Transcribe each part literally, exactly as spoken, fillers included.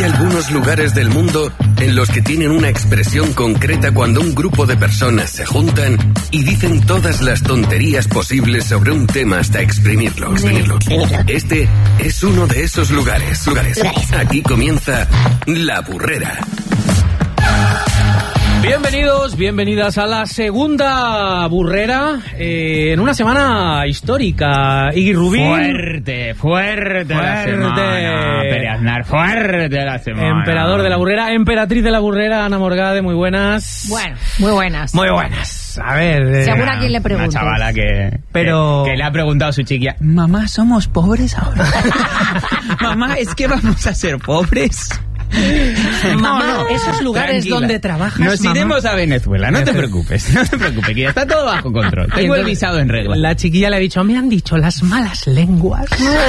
algunos lugares del mundo en los que tienen una expresión concreta cuando un grupo de personas se juntan y dicen todas las tonterías posibles sobre un tema hasta exprimirlo. exprimirlo. Este es uno de esos lugares. lugares. Aquí comienza La Burrera. Bienvenidos, bienvenidas a la segunda burrera, eh, en una semana histórica. Iggy Rubín. Fuerte, fuerte, fuerte la semana. Pere Aznar, fuerte la semana. Emperador de la burrera, emperatriz de la burrera, Ana Morgade, muy buenas. Bueno, muy buenas. Muy buenas. A ver. Eh, Según a quien le preguntes. Una chavala que, Pero... que, que le ha preguntado a su chiquilla: mamá, ¿somos pobres ahora? Mamá, ¿es que vamos a ser pobres? Mamá, no, no, esos lugares tranquila. donde trabajas. Nos mamá. iremos a Venezuela, no te preocupes, no te preocupes, que ya está todo bajo control. Tengo el visado en regla. La chiquilla le ha dicho: me han dicho las malas lenguas.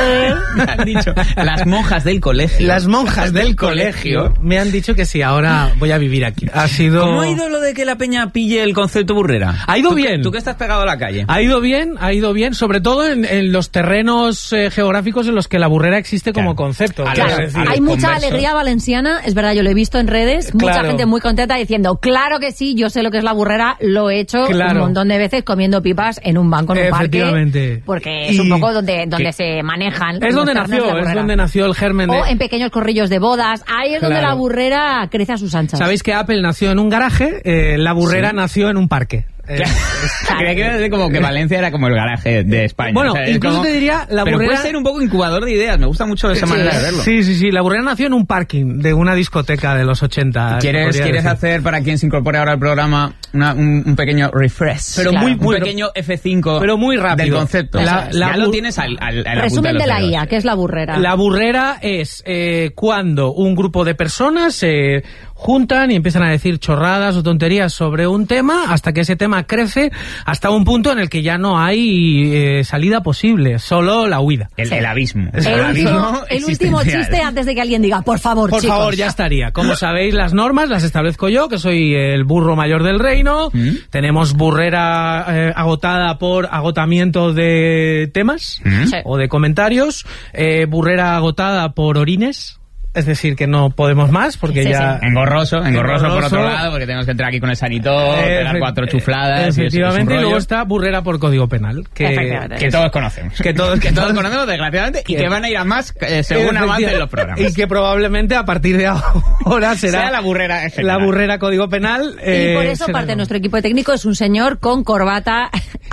Me han dicho las monjas del colegio. Las monjas del colegio me han dicho que sí, ahora voy a vivir aquí. Ha sido... ¿Cómo ha ido lo de que la peña pille el concepto burrera? Ha ido ¿Tú bien. Que, tú que estás pegado a la calle. Ha ido bien, ha ido bien, sobre todo en, en los terrenos eh, geográficos en los que la burrera existe como Claro. concepto. A Claro, los- a los hay mucha conversos. alegría valenciana, es verdad, yo lo he visto en redes, mucha Claro. gente muy contenta diciendo, claro que sí, yo sé lo que es la burrera, lo he hecho Claro. un montón de veces comiendo pipas en un banco, en un parque, Efectivamente. porque es Y- un poco donde, donde que- se manejan Es los donde terrenos de nació, la es burrera. donde nació el germen de... O en pequeños corrillos de bodas, ahí es donde Claro. la burrera crece a sus anchas. Sabéis que Apple nació en un garaje, eh, la burrera nació en un parque. Eh, Creía que era como que Valencia era como el garaje de España. Bueno, O sea, es incluso como- te diría, la Pero burrera... puede ser un poco incubador de ideas, me gusta mucho esa Sí. manera de verlo. Sí, sí, sí, la burrera nació en un parking de una discoteca de los ochenta. ¿Quieres, podría ¿quieres decir. hacer, para quien se incorpore ahora al programa, una- un, un pequeño refresh? Pero Claro. muy, un muy pequeño F cinco pero muy rápido. del concepto. La- O sea, la ya lo bu- tienes al, al, a la Resumen punta de la los I A, dedos. que es la burrera. La burrera es eh, cuando un grupo de personas se juntan y empiezan a decir chorradas o tonterías sobre un tema hasta que ese tema crece hasta un punto en el que ya no hay eh, salida posible, solo la huida. El, el abismo. El El, el abismo último, el último existencial. chiste antes de que alguien diga, por favor, Por chicos. favor, ya estaría. Como sabéis, las normas las establezco yo, que soy el burro mayor del reino. ¿Mm? Tenemos burrera eh, agotada por agotamiento de temas ¿Mm? Sí. o de comentarios. Eh, burrera agotada por orines. Es decir, que no podemos más porque Sí, ya... sí. Engorroso, engorroso, por Engorroso. otro lado, porque tenemos que entrar aquí con el sanitor, Efe- pegar cuatro chufladas. y es- es un Efectivamente, y rollo luego está burrera por código penal. Que, Efectivamente. que todos conocemos. Que todos- que todos conocemos, desgraciadamente, y Que- que van a ir a más eh, según avancen los programas. Y que probablemente a partir de ahora será Sea la burrera en la general. burrera código penal. Y por eh, eso será parte de como- nuestro equipo de técnico es un señor con corbata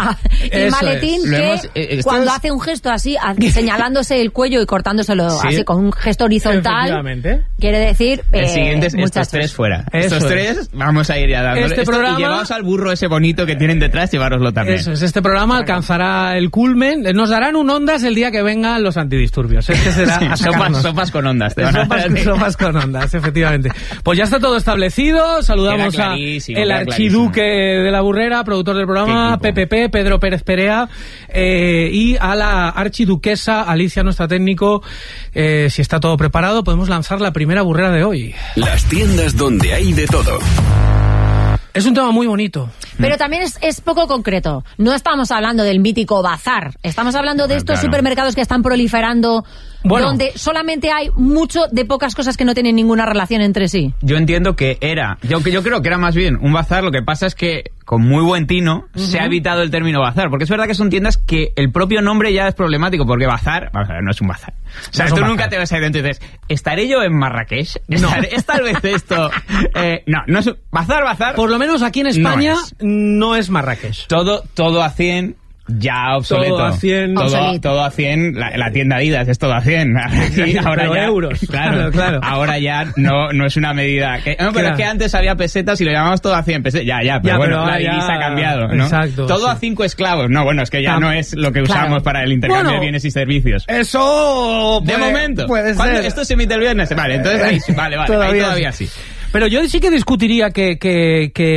y Eso maletín es. Lo que hemos- eh, esto cuando es- hace un gesto así, a- señalándose el cuello y cortándoselo Sí. así con un gesto horizontal, Efectivamente. quiere decir El eh, siguiente es estos muchachos. tres fuera. Eso estos es. tres vamos a ir ya dándole. Este Esto- programa- Y llevaos al burro ese bonito que tienen detrás, llevároslo también. Eso es, este programa alcanzará el culmen. Nos darán un ondas el día que vengan los antidisturbios. Este será Sí, a sopas, sacarnos. sopas con ondas. Te van a Sopas, dar. sopas con ondas, efectivamente. Pues ya está todo establecido. Saludamos Queda a clarísimo, el queda archiduque de la burrera, productor del programa, Qué P P P, Pedro Pérez Perea, eh, y a la archiduquesa Alicia, nuestra técnico. Eh, si está todo preparado, podemos lanzar la primera burrera de hoy. Las tiendas donde hay de todo. Es un tema muy bonito. Pero también es, es poco concreto. No estamos hablando del mítico bazar. Estamos hablando de Bueno, estos claro. supermercados que están proliferando, Bueno. donde solamente hay mucho de pocas cosas que no tienen ninguna relación entre sí. Yo entiendo que era, yo, yo creo que era más bien un bazar, lo que pasa es que con muy buen tino se ha evitado el término bazar, porque es verdad que son tiendas que el propio nombre ya es problemático, porque bazar, vamos a ver, no es un bazar. O sea, No es un tú bazar. nunca te vas a ir dentro y dices, ¿estaré yo en Marrakech? No. ¿Estaré- ¿Es tal vez esto? Eh, no, no es un- bazar, bazar. Por lo menos aquí en España No es. no es Marrakech. Todo, todo a cien. Ya obsoleto. Todo a cien. Todo, Obsoleto. todo a cien. La, la tienda Adidas es todo a cien. Aquí, ahora Pero ya, euros. Claro, Claro, claro. Ahora ya no, no es una medida. Que, no, pero Claro. es que antes había pesetas y lo llamamos todo a cien pesetas. Ya, ya, pero Ya, bueno, pero la ahora ya- divisa ha cambiado, ¿no? Exacto, Todo sí. a cinco esclavos. No, bueno, es que ya Tam- no es lo que usamos Claro. para el intercambio Bueno, de bienes y servicios. Eso De puede- momento. puede ¿Cuándo- ser. Esto se emite el viernes. Vale, entonces ahí, sí, vale, vale. Todavía, ahí todavía sí. Pero yo sí que discutiría que, que, que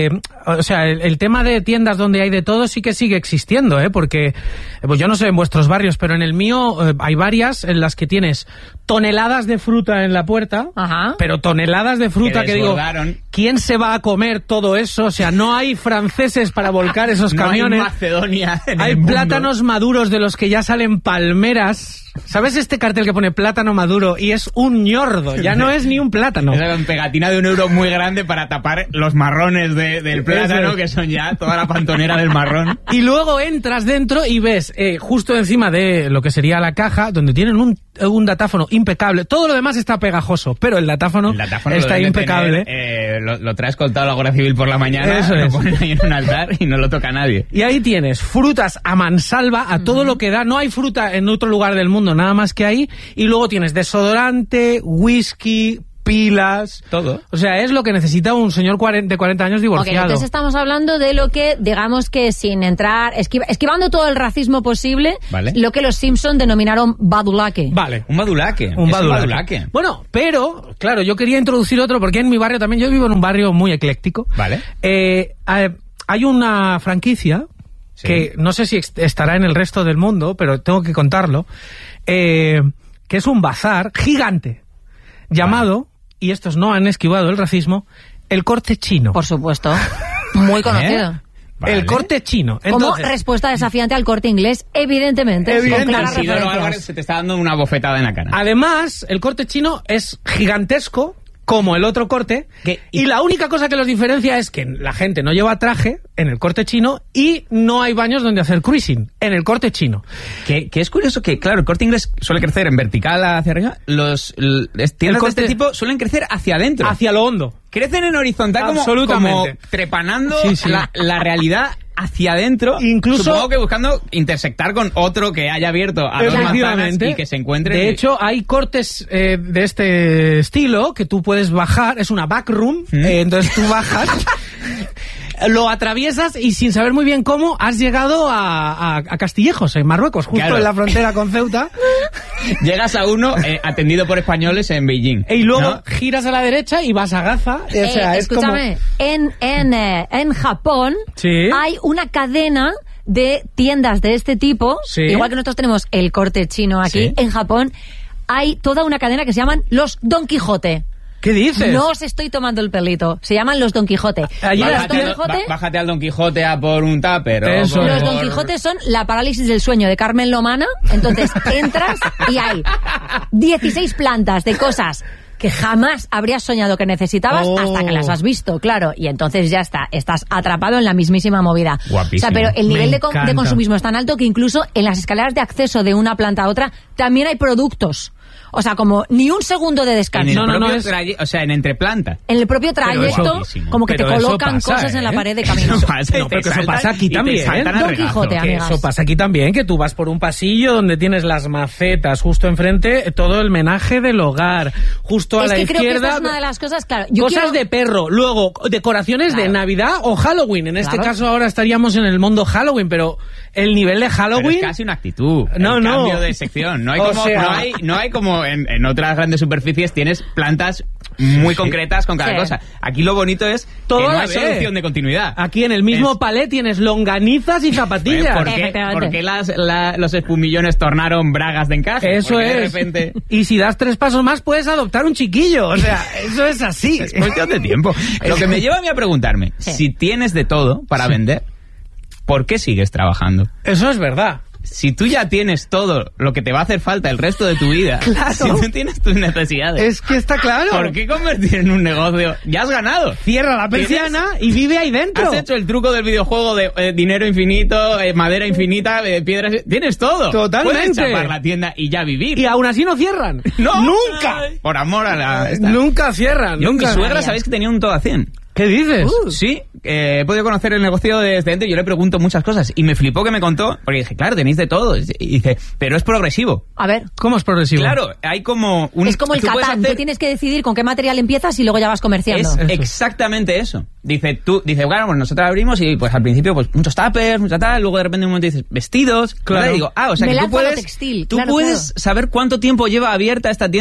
o sea, el, el tema de tiendas donde hay de todo sí que sigue existiendo, ¿eh? Porque, pues yo no sé en vuestros barrios, pero en el mío eh, hay varias en las que tienes toneladas de fruta en la puerta, Ajá. pero toneladas de fruta Que que, digo, desbordaron. ¿quién se va a comer todo eso? O sea, no hay franceses para volcar esos No hay camiones. Macedonia en Hay el mundo. plátanos maduros de los que ya salen palmeras. ¿Sabes este cartel que pone plátano maduro y es un ñordo? Ya no es ni un plátano. Esa con pegatina de un euro muy grande para tapar los marrones de, del plátano, Eso es. que son ya toda la pantonera del marrón. Y luego entras dentro y ves eh, justo encima de lo que sería la caja, donde tienen un, un datáfono impecable. Todo lo demás está pegajoso, pero el datáfono, El datáfono lo está deben impecable. tener, eh, lo, lo traes coltado a la Guardia Civil por la mañana, Eso lo es. ponen ahí en un altar y no lo toca nadie. Y ahí tienes frutas a mansalva, a todo lo que da. No hay fruta en otro lugar del mundo, nada más que ahí. Y luego tienes desodorante, whisky, pilas. Todo. O sea, es lo que necesita un señor cuarenta de cuarenta años Ok, divorciado. entonces estamos hablando de lo que, digamos que sin entrar, esquiva- esquivando todo el racismo posible, Vale. lo que los Simpson denominaron badulaque. Vale. Un badulaque. Un es badulaque. badulaque. Bueno, pero, claro, yo quería introducir otro, porque en mi barrio también, yo vivo en un barrio muy ecléctico. Vale. Eh, eh, hay una franquicia Sí. que no sé si ex- estará en el resto del mundo, pero tengo que contarlo, eh, que es un bazar gigante, llamado, y estos no han esquivado el racismo, el Corte Chino. Por supuesto. Muy conocido. ¿Eh? Vale. El Corte Chino. Como Entonces, respuesta desafiante al Corte Inglés, evidentemente. Evidente. Con claras Isidoro referencias. Álvarez se te está dando una bofetada en la cara. además, el Corte Chino es gigantesco, como el otro corte, ¿Qué? y la única cosa que los diferencia es que la gente no lleva traje en el Corte Chino y no hay baños donde hacer cruising en el Corte Chino. Que, que es curioso que, claro, el Corte Inglés suele crecer en vertical hacia arriba. Los l- tiendas Corte- de este tipo suelen crecer hacia adentro. Hacia lo hondo. Crecen en horizontal como, como Absolutamente. trepanando Sí, sí. La, la realidad hacia adentro. Incluso- Supongo que buscando intersectar con otro que haya abierto a dos manzanas Efectivamente. y que se encuentre. De hecho, hay cortes eh, de este estilo que tú puedes bajar. Es una backroom. ¿Mm? eh, entonces tú bajas, lo atraviesas y sin saber muy bien cómo has llegado a, a, a Castillejos, en Marruecos, justo Claro. en la frontera con Ceuta. Llegas a uno eh, atendido por españoles en Beijing. Y luego ¿no? giras a la derecha y vas a Gaza. O sea, Eh, es como... escúchame, en, en, eh, en Japón Sí. hay una cadena de tiendas de este tipo, Sí. igual que nosotros tenemos el Corte Chino aquí, Sí. en Japón hay toda una cadena que se llaman los Don Quijote. ¿Qué dices? No os estoy tomando el pelito, se llaman los Don Quijote. Allí los las Bájate, Don tiendas- al- Quijote, ba- bájate al Don Quijote a por un tupper. o Eso por- es. los Don Quijote son la parálisis del sueño de Carmen Lomana. Entonces entras y hay dieciséis plantas de cosas que jamás habrías soñado que necesitabas Oh. hasta que las has visto, claro. Y entonces ya está, estás atrapado en la mismísima movida. Guapísimo. O sea, pero el Me nivel de, con- de encanta. consumismo es tan alto que incluso en las escaleras de acceso de una planta a otra también hay productos. O sea, como ni un segundo de En descanso. el No, no, no, propio es- traye- O sea, en entreplanta. En el propio Pero trayecto, eso- guapísimo. como que Pero te eso colocan pasa, cosas en la ¿eh? pared de camino. Eso pasa y No, te pero que eso saltan- pasa aquí y te también, saltan ¿eh? al Don regazo. Quijote, Que amigas. eso pasa aquí también, que tú vas por un pasillo donde tienes las macetas, justo enfrente, todo el menaje del hogar, justo a Es la que creo que izquierda. esta es una de las cosas, claro. Yo cosas quiero- de perro, luego decoraciones de Claro. Navidad o Halloween. En este Claro. caso ahora estaríamos en el mundo Halloween, pero el nivel de Pero Halloween... es casi una actitud. No, el no. cambio de sección. No hay O como, sea- no hay, no hay como en, en otras grandes superficies tienes plantas muy concretas con cada Sí. cosa. Aquí lo bonito es Todo que a no la hay vez. solución de continuidad. Aquí en el mismo Es- palé tienes longanizas y Oye, zapatillas. ¿Por qué, Efectivamente. por qué las, la- los espumillones tornaron bragas de encaje? Eso Porque de es. repente... Y si das tres pasos más puedes adoptar un chiquillo. O sea, eso es así. Es cuestión de tiempo. Lo que me lleva a mí a preguntarme, Sí. si tienes de todo para vender, ¿por qué sigues trabajando? Eso es verdad. Si tú ya tienes todo lo que te va a hacer falta el resto de tu vida, Claro. si tú tienes tus necesidades, Es que está claro. ¿por qué convertir en un negocio? Ya has ganado. Cierra la persiana y vive ahí dentro. Has hecho el truco del videojuego de eh, dinero infinito, eh, madera infinita, eh, piedras... Tienes todo. Totalmente. Puedes chapar la tienda y ya vivir. Y aún así no cierran. ¡No! ¡Nunca! Por amor a la... esta. Nunca cierran. Yo, mi nunca. suegra, ¿sabéis que tenía un todo a cien? ¿Qué dices? Uh. Sí, eh, he podido conocer el negocio desde dentro y yo le pregunto muchas cosas. Y me flipó que me contó, porque dije, claro, tenéis de todo. Y dice, pero es progresivo. A ver, ¿Cómo es progresivo? Claro, hay como un... es como el tú puedes Catán. hacer- Tú tienes que decidir con qué material empiezas y luego ya vas comerciando. Es Eso. exactamente eso. Dice, tú, dice, claro, pues nosotros abrimos y pues al principio pues muchos tuppers, mucha tal, luego de repente un momento dices, vestidos. Claro. Y digo, ah, o sea Me que tú lanzo a lo puedes, textil, tú claro, puedes claro. saber cuánto tiempo lleva abierta esta tienda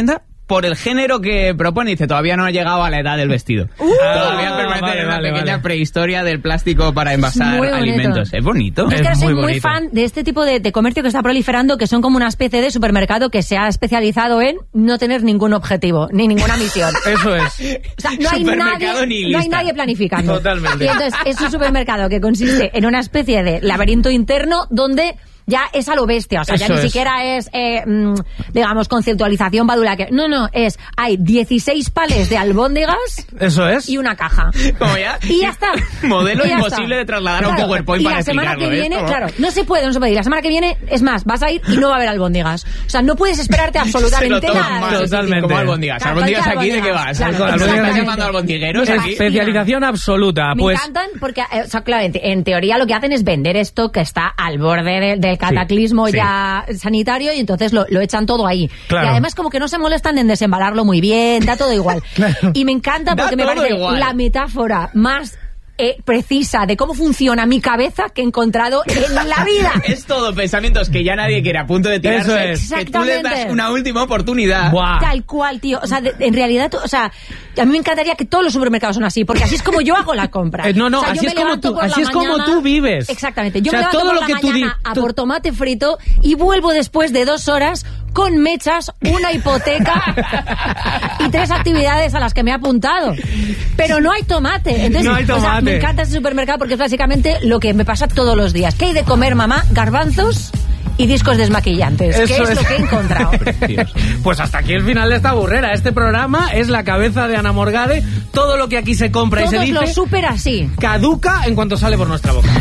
por el género que propone. Dice, todavía no ha llegado a la edad del vestido. Uh, todavía permanece vale, en una vale, pequeña vale. prehistoria del plástico para envasar alimentos. Es bonito. Yo es que es soy muy, muy fan de este tipo de, de comercio que está proliferando, que son como una especie de supermercado que se ha especializado en no tener ningún objetivo, ni ninguna misión. Eso es. O sea, no hay, nadie, no hay nadie planificando. Totalmente. Y entonces es un supermercado que consiste en una especie de laberinto interno donde ya es a lo bestia, o sea, Eso ya ni es. siquiera es, eh, mmm, digamos, conceptualización badula. Que, no, no, es, hay dieciséis pales de albóndigas. Eso es. Y una caja. Como ya. Y ya está. Modelo y ya imposible está. de trasladar claro, a un PowerPoint y para la semana explicarlo. que viene, ¿eh? claro, no se puede, no se puede. Y la semana que viene, es más, vas a ir y no va a haber albóndigas. O sea, no puedes esperarte absolutamente Se lo nada. toman Totalmente. Como albóndigas. Claro, Albóndigas cualquier aquí, ¿de qué albóndigas, vas? claro, ¿Albóndigas exactamente. están llamando albondigueros aquí? Especialización absoluta. Me Pues encantan porque, eh, o sea, claro, en, en teoría lo que hacen es vender esto que está al borde de, del cataclismo sí. ya sanitario, y entonces lo, lo echan todo ahí. Claro. Y además como que no se molestan en desembalarlo muy bien, da todo igual. Claro. Y me encanta Da porque me todo parece igual. la metáfora más eh, precisa de cómo funciona mi cabeza que he encontrado en la vida. Es todo pensamientos que ya nadie quiere, a punto de tirarse. Eso es. Que tú les das Exactamente. una última oportunidad. Buah. Tal cual, tío. O sea, de- en realidad, tú- o sea, a mí me encantaría que todos los supermercados son así, porque así es como yo hago la compra. Eh, no, no, O sea, yo así me es como levanto tú- por la así es como mañana- tú vives. Exactamente. Yo O sea, me levanto todo por lo la que tú mañana di- a tú- por tomate frito y vuelvo después de dos horas con mechas, una hipoteca y tres actividades a las que me he apuntado. Pero no hay tomate. Entonces, No hay o sea, tomate. me encanta ese supermercado porque es básicamente lo que me pasa todos los días. ¿Qué hay de comer, mamá? Garbanzos y discos desmaquillantes. ¿Qué Eso es, es. lo que he encontrado? Pues hasta aquí el final de esta burrera. Este programa es la cabeza de Ana Morgade. Todo lo que aquí se compra y se Todos dice lo super así. caduca en cuanto sale por nuestra boca.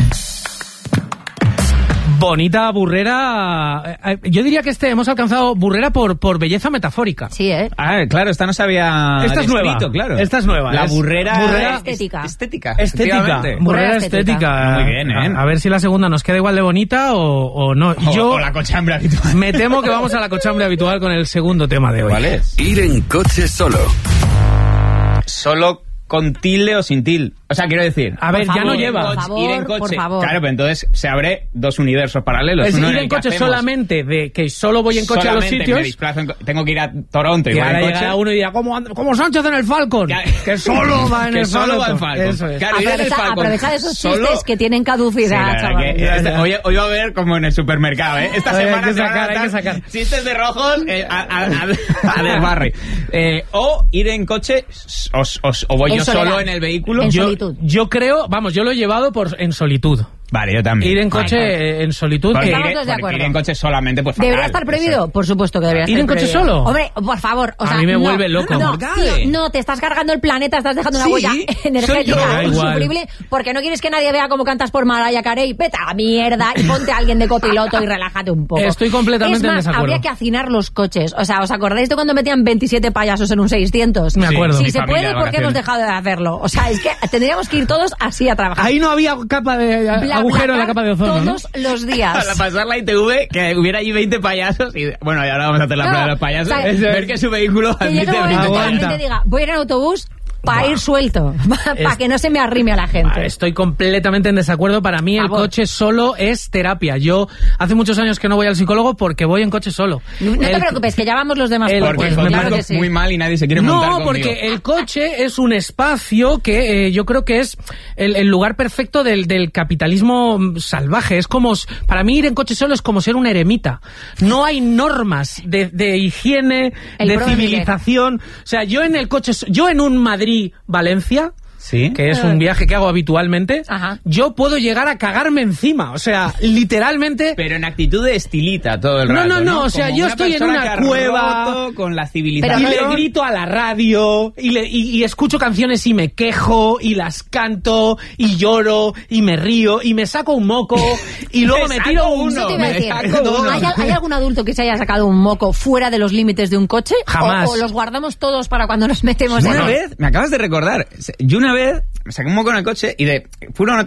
Bonita burrera. Eh, eh, Yo diría que este hemos alcanzado burrera por, por belleza metafórica. Sí, ¿eh? Ah, claro, esta no se había Esta es nueva. descrito, claro. Esta es nueva. La Es burrera... burrera estética. es- Estética. Estética, efectivamente. burrera Burrera estética. estética. Muy bien, ¿eh? A, a ver si la segunda nos queda igual de bonita o, o no. O, Yo o la cochambre habitual. me temo que vamos a la cochambre habitual con el segundo tema de hoy. ¿Cuál es? Ir en coche solo. Solo con tilde o sin tilde. O sea, quiero decir... A ver, Por ya no favor, lleva. por favor, ir en coche. por favor. Claro, pero entonces se abre dos universos paralelos. Es Uno ir el en que coche hacemos. solamente de que solo voy en coche a los Solamente sitios. me desplazo en co- tengo que ir a Toronto y Y voy ahora en coche. llegará uno y dirá, como, and- como Sánchez en el Falcon, Ya- que solo va en que el solo Falcon. va en Falcon. Eso es. Claro, ir en el Aprovecha, Falcon aprovecha de esos solo- chistes que tienen Sí, la caducidad, verdad chaval. que Ya, este- ya. hoy, hoy va a haber como en el supermercado, ¿eh? Esta Hay semana que se van a sacar, hay dar que sacar. chistes de rojos eh, a, a, a, a desbarre. Eh, o ir en coche o, o, o voy En yo soledad. solo en el vehículo. En Yo, solitud. yo creo, vamos, yo lo he llevado por en solitud. Vale, yo también. Ir en coche Vale. eh, en solitud. Porque que- Estamos ir, todos de porque acuerdo. ir en coche solamente, pues ¿Debería fatal. estar prohibido? Eso. Por supuesto que debería ¿Ir estar en coche prohibido. solo? Hombre, por favor. O A sea, mí me no, vuelve loco. No, Morgade. tío, no, te estás cargando el planeta, estás dejando una Sí, huella soy yo. energética Da igual. insufrible porque no quieres que nadie vea cómo cantas por Mariah Carey. Vete a la mierda y ponte a alguien de copiloto y relájate un poco. Estoy completamente es en más, desacuerdo. habría que hacinar los coches. O sea, ¿os acordáis de cuando metían veintisiete payasos en un seiscientos? Me acuerdo. Si Mi se familia puede, de ¿por qué hemos vacaciones. dejado de hacerlo? O sea, es que tendríamos que ir todos así a trabajar. Ahí no había capa de Bla, agujero en la blacar capa de ozono, ¿no? todos los Para días. pasar la I T V, que hubiera allí veinte payasos y bueno, y ahora vamos a hacer la No, prueba de los payasos. o sea, ver que su vehículo Que admite llegue un veinte momento que la payasos. gente diga, voy a ir en autobús para Buah. ir suelto, para Es- que no se me arrime a la gente. Ah, Estoy completamente en desacuerdo. Para mí el Favor. coche solo es terapia. Yo hace muchos años que no voy al psicólogo porque voy en coche solo. No, no te El- preocupes, que ya vamos los demás. el- por Porque Pues el me coche parece es que sí. muy mal y nadie se quiere montar No, conmigo. porque el coche es un espacio que eh, yo creo que es el, el lugar perfecto del, del capitalismo mm, salvaje. Es como, s- para mí ir en coche solo es como ser un eremita. No hay normas de, de higiene, El de pro de civilización. O sea, yo en el coche, so- yo en un Madrid-Valencia, ¿Sí? que es un viaje que hago habitualmente, Ajá. yo puedo llegar a cagarme encima. O sea, literalmente... Pero en actitud de estilita todo el No, rato, no, no, o sea, Como yo una estoy en persona una que ha cueva. roto con la Y civilización. Pero le grito a la radio, y, le, y, y escucho canciones y me quejo, y las canto, y lloro, y me río, y me saco un moco, y luego Me me tiro saco un... uno, Eso te iba a me decir. saco uno. ¿Hay, ¿Hay algún adulto que se haya sacado un moco fuera de los límites de un coche? Jamás. ¿O, o los guardamos todos para cuando nos metemos Una en él? vez, me acabas de recordar, yo una vez me saqué un moco en el coche y de puro notar,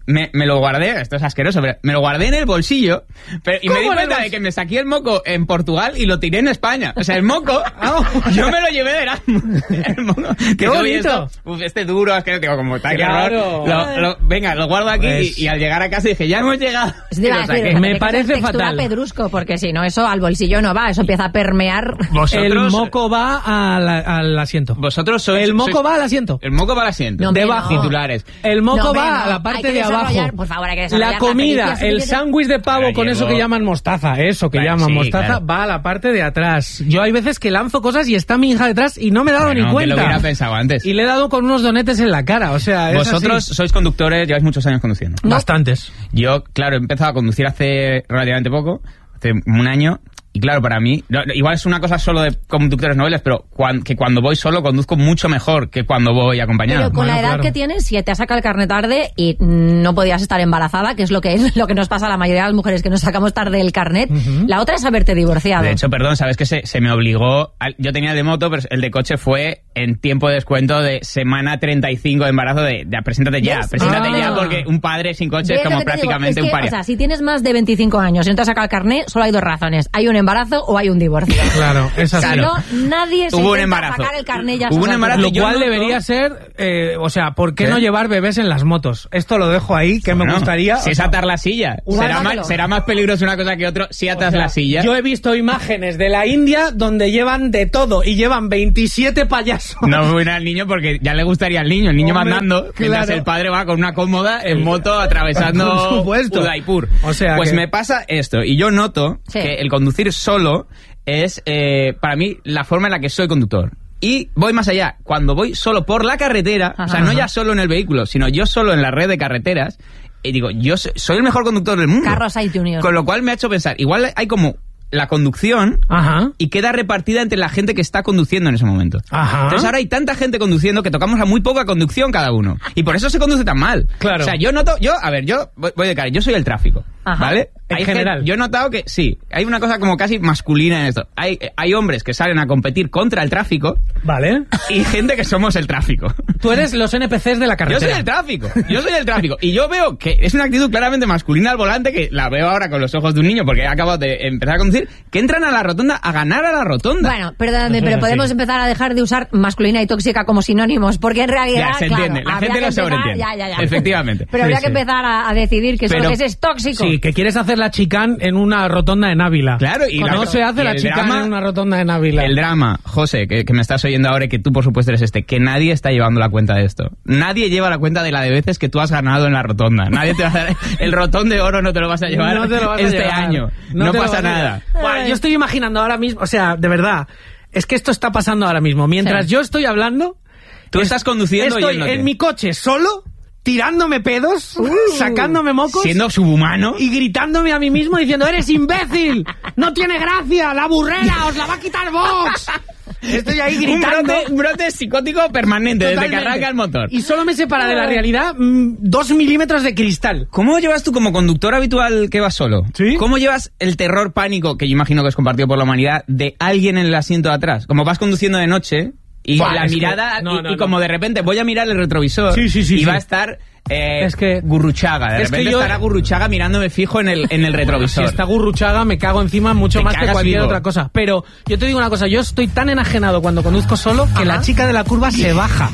me, me lo guardé, esto es asqueroso, pero me lo guardé en el bolsillo pero, y me di cuenta de que me saqué el moco en Portugal y lo tiré en España. O sea, el moco, yo me lo llevé de Erasmus. El moco, ¡Qué bonito! Esto, uf, este duro, es que como está, claro. qué horror. Lo, lo, venga, lo guardo aquí pues... y, y al llegar a casa dije, ya hemos llegado. Sí, decir, me parece fatal. Pedrusco, porque si no, eso al bolsillo no va, eso empieza a permear. ¿Vosotros? El moco va al, al asiento. Vosotros sois... El moco sois, va al asiento. El moco va al asiento. No, debajo. No. Titulares. El moco no, va no. a la parte de abajo. Por favor, hay que desarrollar la comida, la el sándwich de pavo la con llevo. eso que llaman mostaza, eso que Vale, llaman sí, mostaza, claro. va a la parte de atrás. Yo hay veces que lanzo cosas y está mi hija detrás y no me he dado bueno, ni cuenta. Que lo hubiera pensado antes. Y le he dado con unos donetes en la cara, o sea, Vosotros es así. sois conductores, lleváis muchos años conduciendo. No. Bastantes. Yo, claro, he empezado a conducir hace relativamente poco, hace un año. Y claro, para mí, no, igual es una cosa solo de conductores noveles, pero cuan, que cuando voy solo conduzco mucho mejor que cuando voy acompañado. Pero con bueno, la edad claro. que tienes, si te has sacado el carnet tarde y no podías estar embarazada, que es lo que es lo que nos pasa a la mayoría de las mujeres que nos sacamos tarde el carnet, uh-huh. La otra es haberte divorciado. De hecho, perdón, sabes que se, se me obligó, a, yo tenía el de moto, pero el de coche fue en tiempo de descuento de semana treinta y cinco de embarazo de, de preséntate ya, ¿Ves? preséntate ah. ya, porque un padre sin coche ¿Ves es como lo que te prácticamente digo? Es que, un paria. O sea, si tienes más de veinticinco años y no te has sacado el carnet, solo hay dos razones, hay un embarazo o hay un divorcio. Claro, es así. Si no, nadie se Hubo un intenta embarazo. sacar el carnet ya. Hubo un embarazo. Lo yo cual noto... debería ser, eh, o sea, ¿por qué, ¿Qué? no llevar bebés en las motos? Esto lo dejo ahí, que Bueno, me gustaría. Si o es sea, atar la silla, será Guárdatelo. más, será más peligroso una cosa que otro si atas o sea, la silla. Yo he visto imágenes de la India donde llevan de todo y llevan veintisiete payasos. No voy al niño porque ya le gustaría al niño, el niño Hombre, mandando, mientras claro. el padre va con una cómoda en moto atravesando Por supuesto. Udaipur. O sea pues que... me pasa esto, y yo noto Sí. que el conducir solo es, eh, para mí, la forma en la que soy conductor. Y voy más allá. Cuando voy solo por la carretera, Ajá. o sea, no ya solo en el vehículo, sino yo solo en la red de carreteras, y digo, yo soy el mejor conductor del mundo. Carros hay Junior. Con lo cual me ha hecho pensar, igual hay como la conducción Ajá. y queda repartida entre la gente que está conduciendo en ese momento. Ajá. Entonces ahora hay tanta gente conduciendo que tocamos a muy poca conducción cada uno. Y por eso se conduce tan mal. Claro. O sea, yo noto, yo, a ver, yo voy voy de cara, yo soy el tráfico. Ajá. ¿Vale? En Hay general. gente- yo he notado que sí, hay una cosa como casi masculina en esto. Hay, hay hombres que salen a competir contra el tráfico Vale. y gente que somos el tráfico. Tú eres los N P Cs de la Yo carretera. soy el tráfico, yo soy el tráfico. Y yo veo que es una actitud claramente masculina al volante, que la veo ahora con los ojos de un niño porque he acabado de empezar a conducir, que entran a la rotonda a ganar a la rotonda. Bueno, perdóname, Eso pero es podemos así. empezar a dejar de usar masculina y tóxica como sinónimos, porque en realidad, Ya, se claro, entiende, la habría gente que lo empezar- sobreentiende. Ya, ya, ya. Efectivamente. Pero habría Sí, que sí. empezar a, a decidir que, Pero- solo ese es tóxico. Sí, que quieres hacer la chicán en una rotonda en Ávila. Claro, y no la- se hace y la el chicán drama- en una rotonda en Ávila. El drama, José, que, que me estás oyendo ahora y que tú por supuesto eres este, que nadie está llevando la cuenta de esto. Nadie lleva la cuenta de la de veces que tú has ganado en la rotonda. Nadie te va a dar el rotón de oro, no te lo vas a llevar No te lo vas a este llevar. año. No No, te lo pasa vas a nada. llevar. Buah, yo estoy imaginando ahora mismo, o sea, de verdad, es que esto está pasando ahora mismo. Mientras Sí. yo estoy hablando, Tú es- estás conduciendo estoy yéndote. en mi coche solo, tirándome pedos, sacándome mocos Siendo subhumano. y gritándome a mí mismo diciendo, eres imbécil, no tiene gracia, la burrera, os la va a quitar Vox. Estoy ahí Un gritando. brote, un brote psicótico permanente desde que Totalmente. arranca el motor. Y solo me separa de la realidad mm, dos milímetros de cristal. ¿Cómo llevas tú como conductor habitual que vas solo? ¿Sí? ¿Cómo llevas el terror pánico, que yo imagino que es compartido por la humanidad, de alguien en el asiento de atrás? Como vas conduciendo de noche y Buah, la es que- mirada, no, y, no, y no. como de repente voy a mirar el retrovisor Sí, sí, sí, y sí. va a estar eh, Es que- Gurruchaga. De es que repente yo- estará Gurruchaga mirándome fijo en el, en el Si retrovisor. está Gurruchaga, me cago encima mucho Te más que cagas cualquier vivo. otra cosa. Pero yo te digo una cosa, yo estoy tan enajenado cuando conduzco solo que la chica de la curva se baja.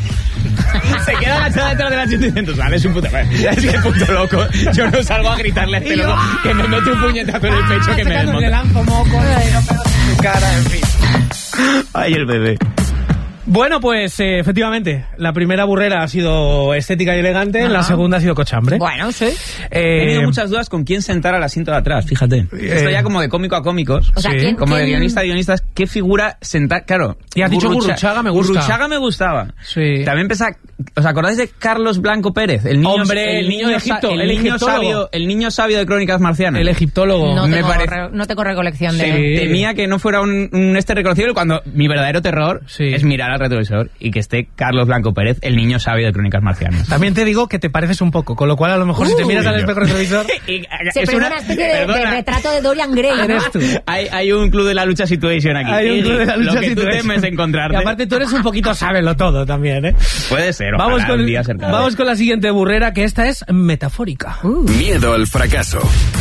Se queda agachada detrás del asiento y dice, tú sales un puto... Es que puto loco. Yo no salgo a gritarle a este Y yo, loco que me mete un puñetazo en el pecho que me Sacando- le desmonta. lanzo mocos, y no pego en su cara, en fin. Ay, el bebé. Bueno, pues eh, efectivamente, la primera burrera ha sido estética y elegante, Ajá. la segunda ha sido cochambre. Bueno, sí. Eh, He tenido muchas dudas con quién sentar al asiento de atrás, fíjate. Esto ya como de cómico a cómicos. O sea, Sí. ¿quién- Como de quién- guionista a guionistas, ¿qué figura sentar? Claro. Y has dicho Gurruchaga, me gusta. Gurruchaga me gustaba. Sí. También pensaba, ¿os acordáis de Carlos Blanco Pérez? El niño, Hombre, el niño de sa- Egipto, el, el niño egiptólogo. sabio, el niño sabio de Crónicas Marcianas. El egiptólogo. No me tengo, parece- re- no tengo recolección de... Sí. Temía que no fuera un, un este reconocible cuando mi verdadero terror Sí. es mirar al retrovisor y que esté Carlos Blanco Pérez, el niño sabio de Crónicas Marcianas. También te digo que te pareces un poco, con lo cual a lo mejor uh, si te miras al espejo retrovisor... y, se es una, una especie de, de retrato de Dorian Gray, ¿no? Eres tú. Hay, hay un club de la lucha situation aquí. Hay un club de la lucha Lo que situation. tú temes encontrarte. Y aparte tú eres un poquito sábelo todo también, ¿eh? Puede ser, vamos ojalá con, un día ser cada vamos vez. con la siguiente burrera, que esta es metafórica. Uh. Miedo al fracaso.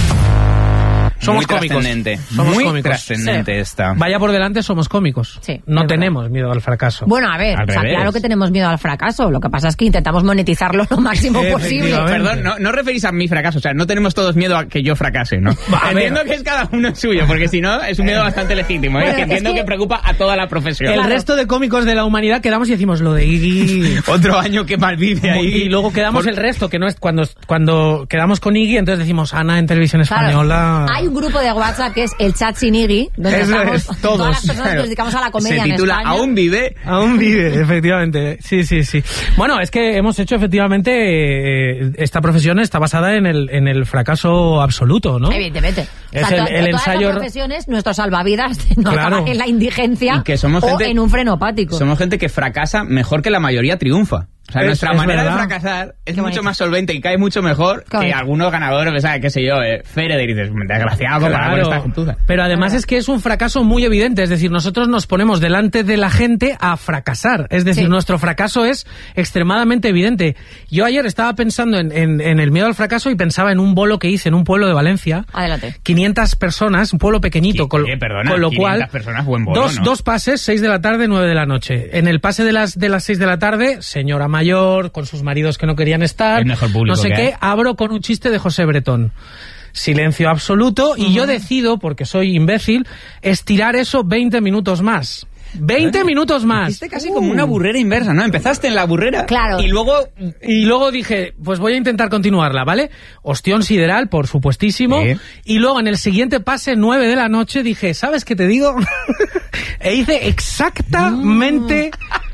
Somos muy cómicos. trascendente. Somos muy cómicos. trascendente Sí. esta. Vaya por delante, somos cómicos. Sí, no es tenemos miedo al fracaso. Bueno, a ver, Al o sea, revés. claro que tenemos miedo al fracaso. Lo que pasa es que intentamos monetizarlo lo máximo posible. Efectivamente. Perdón, no, no referís a mi fracaso, o sea, no tenemos todos miedo a que yo fracase, ¿no? A Entiendo ver. que es cada uno el suyo, porque si no, es un miedo bastante legítimo, ¿eh? Bueno, que es entiendo que... que- preocupa a toda la profesión. El Claro. resto de cómicos de la humanidad quedamos y decimos lo de Iggy. Otro año que mal vive ahí. Y luego quedamos Por- el resto, que no es cuando, cuando quedamos con Iggy, entonces decimos Ana en televisión Claro. española. Hay un grupo de WhatsApp que es el chat sin Iggy, donde Eso estamos es, todos. todas las personas que nos dedicamos a la comedia Se titula en España. ¿Aún vive? Aún vive, efectivamente. Sí, sí, sí. Bueno, es que hemos hecho efectivamente eh, esta profesión está basada en el, en el fracaso absoluto, ¿no? Evidentemente. Es O sea, el- to- el todas ensayo- las profesiones, nuestros salvavidas no Claro. acaban en la indigencia Y que somos o gente- en un frenopático. Somos gente que fracasa mejor que la mayoría triunfa. O sea, Es- nuestra es manera verdad. de fracasar es Qué mucho bonito. más solvente y cae mucho mejor Correcto. que algunos ganadores, o sea, qué sé yo, eh, Federer, y dices, desgraciado, comparado con esta gentuza. Pero además es que es un fracaso muy evidente, es decir, nosotros nos ponemos delante de la gente a fracasar, es decir, Sí. nuestro fracaso es extremadamente evidente. Yo ayer estaba pensando en, en- en el miedo al fracaso y pensaba en un bolo que hice en un pueblo de Valencia, Adelante. quinientas personas, un pueblo pequeñito, Qui- con, oye, perdona, con lo quinientas cual personas, buen bolo, dos, ¿no? dos pases, seis de la tarde, nueve de la noche. En el pase de las de las seis de la tarde, señora mayor, con sus maridos que no querían estar, El mejor público no sé que qué, hay. abro con un chiste de José Bretón. Silencio absoluto y yo decido, porque soy imbécil, estirar eso veinte minutos más. veinte minutos más. Hiciste casi como una burrera inversa, ¿no? Empezaste en la burrera Claro. y luego... Y luego dije, pues voy a intentar continuarla, ¿vale? Ostión sideral, por supuestísimo. Sí. Y luego en el siguiente pase, nueve de la noche, dije, ¿sabes qué te digo? E hice exactamente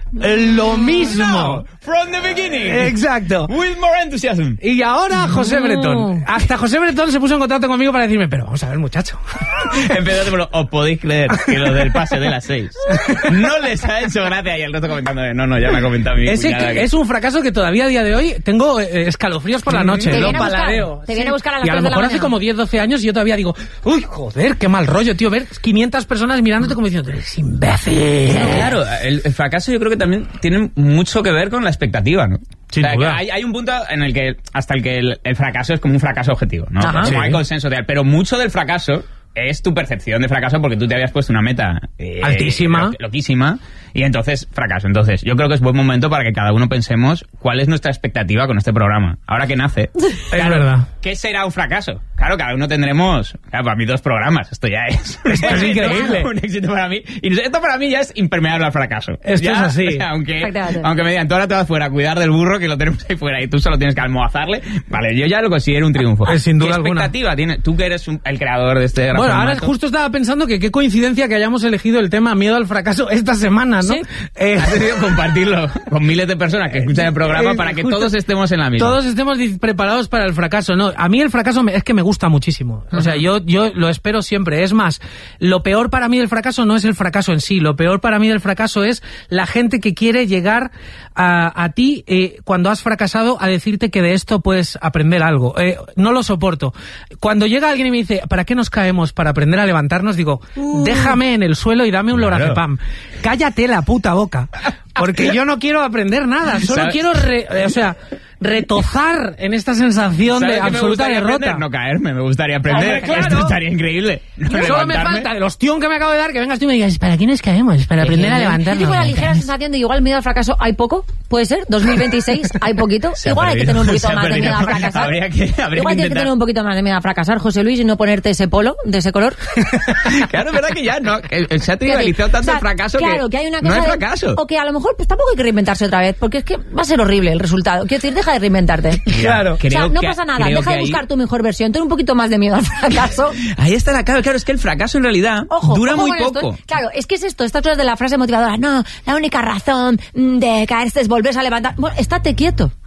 lo mismo. No, from the beginning. Exacto. With more enthusiasm. Y ahora José No. Bretón. Hasta José Bretón se puso en contacto conmigo para decirme, pero vamos a ver, muchacho. Empezaste por lo, os podéis creer que lo del pase de las seis no les ha hecho gracia y el resto comentando de, no, no, ya me ha comentado mi Ese cuñada que- es un fracaso que todavía a día de hoy tengo eh, escalofríos por la noche. Te Lo viene a buscar, paladeo. te viene a buscar a las Y a lo tres de la mejor hace mañana. como diez, doce años y yo todavía digo, uy, joder, qué mal rollo, tío, ver quinientas personas mirándote como diciendo, eres imbécil. Claro, el, el fracaso yo creo que también tiene mucho que ver con la expectativa, ¿no? Sin o sea, duda. que hay, hay un punto en el que hasta el que el, el fracaso es como un fracaso objetivo, ¿no? Ajá. Como Sí. hay consenso real, pero mucho del fracaso es tu percepción de fracaso porque tú te habías puesto una meta eh, Altísima. lo- loquísima y entonces fracaso. Entonces yo creo que es buen momento para que cada uno pensemos cuál es nuestra expectativa con este programa. Ahora que nace, Es verdad. ¿qué será un fracaso? Claro, cada uno tendremos, claro, para mí dos programas, esto ya es, Esto es increíble. un éxito para mí. Y esto para mí ya es impermeable al fracaso. Esto Ya, es así. o sea, aunque, Exactamente. aunque me digan, tú ahora te vas fuera a cuidar del burro que lo tenemos ahí fuera y tú solo tienes que almohazarle, vale, yo ya lo considero un triunfo. Eh, sin duda ¿Qué alguna. expectativa tienes? Tú que eres un- el creador de este gran Bueno, ahora formato. justo estaba pensando que qué coincidencia que hayamos elegido el tema miedo al fracaso esta semana, ¿no? Sí. Eh, Has decidido compartirlo con miles de personas que escuchan el programa eh, para que justo- todos estemos en la misma. Todos estemos di- preparados para el fracaso. No, a mí el fracaso me- es que me gusta muchísimo. O sea, yo, yo lo espero siempre. Es más, lo peor para mí del fracaso no es el fracaso en sí. Lo peor para mí del fracaso es la gente que quiere llegar a, a ti eh, cuando has fracasado a decirte que de esto puedes aprender algo. Eh, no lo soporto. Cuando llega alguien y me dice, ¿para qué nos caemos? Para aprender a levantarnos, digo, déjame en el suelo y dame un Claro. lorazepam. Cállate la puta boca. Porque yo no quiero aprender nada. Solo ¿Sabes? quiero, re- eh, o sea, retozar en esta sensación ¿Sabes de qué me absoluta gustaría derrota. aprender? No caerme, me gustaría aprender. Hombre, claro. Esto estaría increíble. No Solo me levantarme. falta del ostión que me acabo de dar que vengas tú y me digas, ¿para qué nos caemos? Para aprender a Yo levantarnos. tengo la ligera sensación de igual miedo al fracaso hay poco, puede ser, dos mil veintiséis hay poquito, Se ha igual hay que perdido, tener un se poquito ha más de perdido. miedo a fracasar. Habría que- habría que igual tienes que intentar. tener un poquito más de miedo a fracasar, José Luis, y no ponerte ese polo de ese color. Claro, es verdad que ya no. que- que Se ha Quiero trivializado decir, tanto o sea, el fracaso claro, que, que hay una no cosa hay de- fracaso. o que a lo mejor pues tampoco hay que reinventarse otra vez, porque es que va a ser horrible el resultado. Quiero decir, deja de reinventarte. Claro. O sea, Creo no que- pasa nada, creo deja que de ahí- buscar tu mejor versión, ten un poquito más de miedo al fracaso. Ahí está la clave, claro, es que el fracaso en realidad Ojo, dura ojo muy con esto, poco. ¿eh? Claro, es que es esto, estas cosas de la frase motivadora. No, la única razón mm, de caerse es volverse a levantar. Bueno, estate quieto.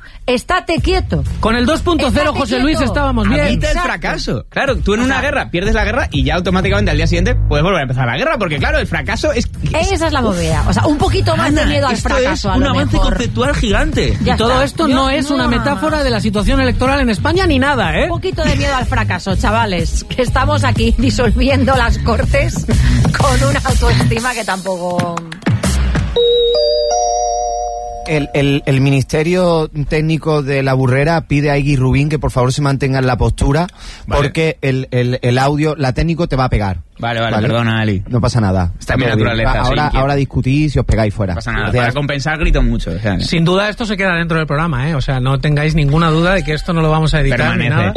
Estate quieto. Con el dos punto cero, José quieto. Luis, estábamos bien. Evita el Exacto. fracaso. Claro, tú en O una sea, guerra pierdes la guerra y ya automáticamente al día siguiente puedes volver a empezar la guerra, porque claro, el fracaso es... Esa es la movida. O sea, un poquito más Ana, de miedo al esto fracaso, es a un lo avance mejor. conceptual gigante. Ya Y todo está. esto Yo- no es una no, metáfora de la situación electoral en España ni nada, ¿eh? Un poquito de miedo al fracaso, chavales. Que estamos aquí disolviendo las Cortes con una autoestima que tampoco... El, el, el Ministerio Técnico de la Burrera pide a Iggy Rubín que por favor se mantenga en la postura, Vale. porque el, el, el audio, la técnico te va a pegar. Vale, vale, perdona, Ali. No pasa nada. Está en mi todo bien. naturaleza, soy Ahora, inquieto. ahora discutís y os pegáis fuera. No pasa nada. Gracias. Para compensar grito mucho. O sea, Sin duda esto se queda dentro del programa, ¿eh? O sea, no tengáis ninguna duda de que esto no lo vamos a editar ni permanece. nada.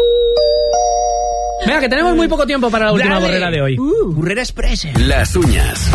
Venga, que tenemos muy poco tiempo para la última Dale. borrera de hoy. Burrera Express. Las uñas.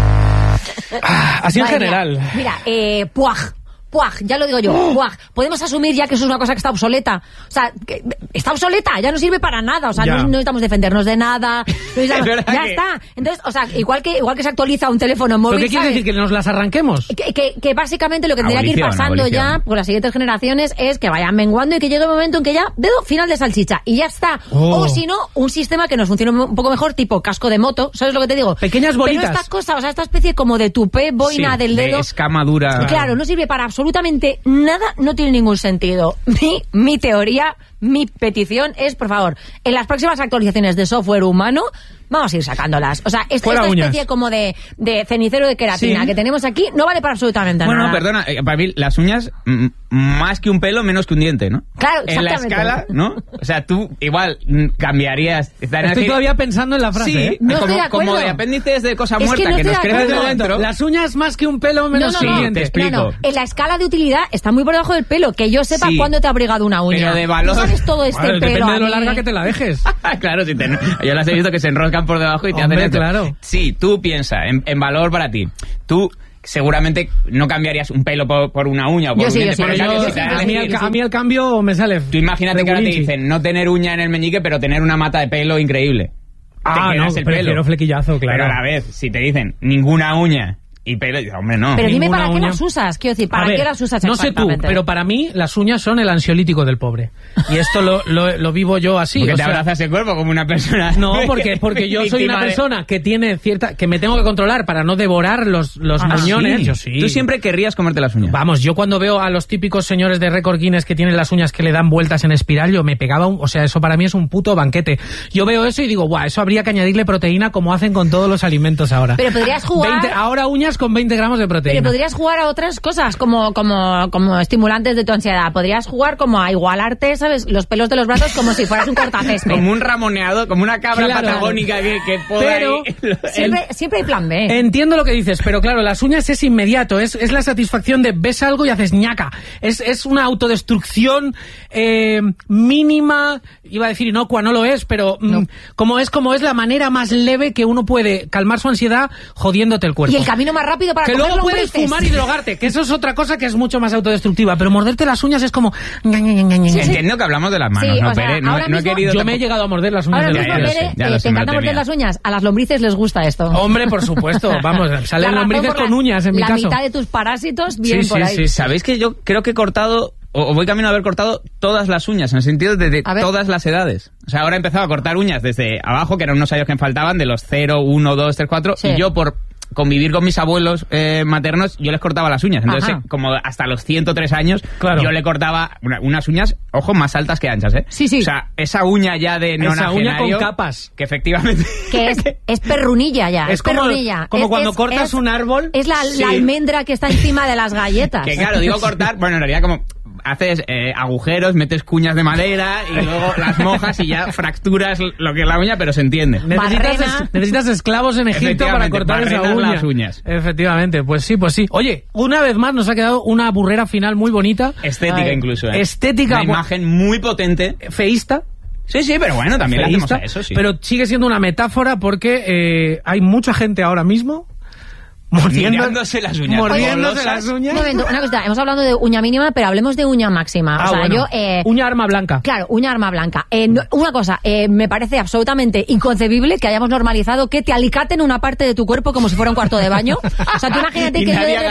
Ah, así en Madre general. mía. Mira, eh, puaj. Puaj, ya lo digo yo, puaj. Podemos asumir ya que eso es una cosa que está obsoleta. O sea, que está obsoleta, ya no sirve para nada. O sea, Ya. no, no necesitamos defendernos de nada. No necesitamos- Es verdad ya que- está. Entonces, o sea, igual que igual que se actualiza un teléfono móvil. ¿Pero qué quiere ¿sabes? decir? ¿Que nos las arranquemos? Que, que, que básicamente lo que tendría que ir Abolición, pasando abolición. ya por las siguientes generaciones es que vayan menguando y que llegue un momento en que ya dedo final de salchicha y ya está. Oh. O si no, un sistema que nos funcione un poco mejor, tipo casco de moto, ¿sabes lo que te digo? Pequeñas bolitas. Pero esta cosa, o sea, esta especie como de tupé, boina Sí, del de dedo. escama dura. Claro, no sirve para absolutamente nada, no tiene ningún sentido. Mi, mi teoría, mi petición es, por favor, en las próximas actualizaciones de software humano, vamos a ir sacándolas. O sea, esta, Fuera esta uñas. especie como de, de cenicero de queratina Sí. que tenemos aquí no vale para absolutamente Bueno, nada. perdona, eh, para mí las uñas, mm, más que un pelo, menos que un diente, ¿no? Claro, En la exactamente. escala, ¿no? O sea, tú igual mm, cambiarías... estarías Estoy aquí- todavía pensando en la frase, Sí, ¿eh? No como, estoy de como acuerdo. de apéndices de cosa Es que muerta no que, estoy nos de crece acuerdo. de dentro. Las uñas más que un pelo, No, menos no, que un no, diente. te explico. no, no. En la escala de utilidad está muy por debajo del pelo. Que yo sepa Sí. cuándo te ha abrigado una uña. Pero de valor- ¿No sabes todo este Vale, pelo? depende de lo a mí? larga que te la dejes. Claro, si te, yo las he visto que se enroscan por debajo y te Hombre, hacen esto. claro. Sí, tú piensa en, en valor para ti. Tú seguramente no cambiarías un pelo por, por una uña o por Yo un sí, diente, yo sí, pero yo en cambio, sí, si te yo dan a, a mí elegir- el, a mí el cambio me sale. Tú imagínate que ahora te regulinchi. dicen no tener uña en el meñique, pero tener una mata de pelo increíble. Ah, te no, quedas el prefiero pelo. flequillazo, claro. Pero a la vez, si te dicen ninguna uña y pelo, dices, hombre, no. Pero dime Ninguna para qué uña. las usas. Quiero decir, A ¿para ver, qué las usas no sé tú, exactamente? pero para mí las uñas son el ansiolítico del pobre. Y esto lo, lo, lo vivo yo así. Porque o te sea, abrazas el cuerpo como una persona. No, porque, porque yo soy víctima una de- persona que tiene cierta... que me tengo que controlar para no devorar los, los Ah, muñones. sí. Yo sí. Tú siempre querrías comerte las uñas. Vamos, yo cuando veo a los típicos señores de récord Guinness que tienen las uñas que le dan vueltas en espiral, yo me pegaba un... O sea, eso para mí es un puto banquete. Yo veo eso y digo, guau, eso habría que añadirle proteína como hacen con todos los alimentos ahora. Pero podrías jugar... veinte ahora uñas con veinte gramos de proteína. Pero podrías jugar a otras cosas como, como, como estimulantes de tu ansiedad. Podrías jugar como a igualarte, ¿sabes? Los pelos de los brazos como si fueras un cortacésped. Como un ramoneado, como una cabra Claro. patagónica que, que poda Pero- ahí. Siempre, siempre hay plan B. Entiendo lo que dices, pero claro, las uñas es inmediato, es, es la satisfacción de ves algo y haces ñaca. Es, es una autodestrucción eh, mínima, iba a decir inocua, no lo es, pero mm, No. como es como es la manera más leve que uno puede calmar su ansiedad jodiéndote el cuerpo. Y el camino más rápido para que comer luego puedes lombrices. fumar y drogarte, que eso es otra cosa que es mucho más autodestructiva, pero morderte las uñas es como... ña, ña, ña, ña, ña. Sí, sí. Entiendo que hablamos de las manos, Sí, no, o sea, Pere, no, ahora no he mismo- querido... Yo me he tampoco- llegado a morder las uñas Ahora de mismo, ya los lo pies. Pere, sé, ya eh, lo te sé, me lo encanta morder temía. las uñas. A las lombrices les gusta esto. Hombre, por supuesto, vamos, salen La razón lombrices por con la- uñas en mi la caso. mitad de tus parásitos, bien Sí, por sí, ahí. sí, sí. ¿Sabéis que yo creo que he cortado, o o voy camino a haber cortado todas las uñas, en el sentido de, de A ver. todas las edades? O sea, ahora he empezado a cortar uñas desde abajo, que eran unos años que me faltaban, de los cero, uno, dos, tres, cuatro, Sí. y yo por convivir con mis abuelos eh, maternos, yo les cortaba las uñas. Entonces, Ajá. eh, como hasta los ciento tres años, Claro. yo le cortaba una- unas uñas, ojo, más altas que anchas, ¿eh? Sí, sí. O sea, esa uña ya de Esa uña nonagenario... con capas. Que efectivamente... Que es, es perrunilla ya. Es Es, como- perrunilla. como Es- cuando es- cortas es- un árbol. Es la, Sí. la almendra que está encima de las galletas. Que claro, digo cortar, bueno, en realidad como haces eh, agujeros, metes cuñas de madera y luego las mojas y ya fracturas lo que es la uña, pero se entiende. Necesitas, Barrena. es- necesitas esclavos en Egipto para Efectivamente, cortar esa barrenas uña. las uñas. Efectivamente, pues sí, pues sí. Oye, una vez más nos ha quedado una burrera final muy bonita. Estética Ay, incluso, ¿eh? Estética. Una bu- imagen muy potente. feísta. Sí, sí, pero bueno, también le hacemos feísta, a eso, sí. Pero sigue siendo una metáfora porque eh, hay mucha gente ahora mismo mordiendo, Mirándose las uñas. mordiéndose Golosas. las uñas. Un momento, una cosa, hemos hablado de uña mínima, pero hablemos de uña máxima. Ah, o sea, bueno. yo... Eh, Uña arma blanca. Claro, uña arma blanca. Eh, no- una cosa, eh, me parece absolutamente inconcebible que hayamos normalizado que te alicaten una parte de tu cuerpo como si fuera un cuarto de baño. O sea, tú imagínate Y que yo nadie de haga repente nada.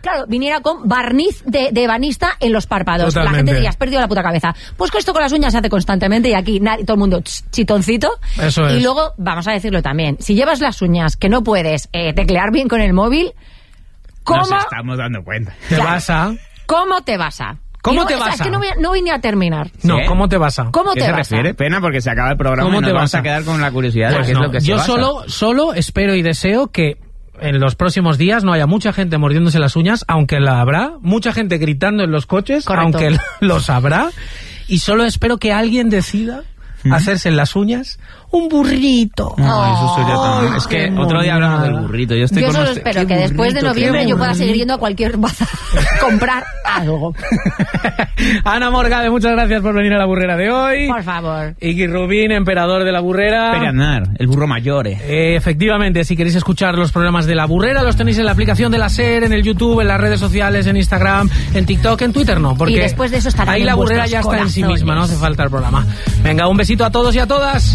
claro, viniera con barniz de, de ebanista en los párpados. Totalmente. La gente diría, has perdido la puta cabeza. Pues con esto con las uñas se hace constantemente y aquí nadie, todo el mundo ch, chitoncito. Eso y es. luego, vamos a decirlo también, si llevas las uñas que no puedes eh, teclear bien con el móvil, ¿cómo, Nos estamos dando cuenta. Te Ya. vas a... ¿cómo te vas a? ¿Cómo Y no, te o sea, vas es a? que no voy, a- no voy ni a terminar. No, ¿Sí? ¿cómo te vas a? ¿Cómo ¿Qué te se vas a? refiere? Pena porque se acaba el programa ¿Cómo y nos te vamos vas a? a quedar con la curiosidad de Pues qué no, es lo que se yo basa. solo, solo espero y deseo que en los próximos días no haya mucha gente mordiéndose las uñas, aunque la habrá, mucha gente gritando en los coches, Correcto. aunque los habrá, y solo espero que alguien decida hacerse en las uñas un burrito. No, eso sería tan... Ay, Es que qué otro día hablamos monada. del burrito. Yo estoy Yo con solo usted. espero Qué que después de burrito, qué noviembre yo pueda burrito. seguir yendo a cualquier bazar a comprar algo. Ana Morgade, muchas gracias por venir a la burrera de hoy. Por favor. Iggy Rubín, emperador de la burrera. Peranar, el burro mayor. eh. Eh, efectivamente, si queréis escuchar los programas de La Burrera, los tenéis en la aplicación de la SER, en el YouTube, en las redes sociales, en Instagram, en TikTok, en Twitter no, porque Y después de eso estarán ahí en La Burrera vuestros ya está en sí corazones. misma, no hace falta el programa. Venga, un besito a todos y a todas.